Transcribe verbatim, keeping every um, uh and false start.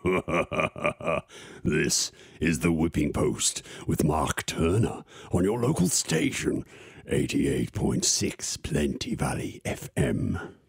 This is the Whipping Post with Mark Turner on your local station, eighty-eight point six Plenty Valley F M.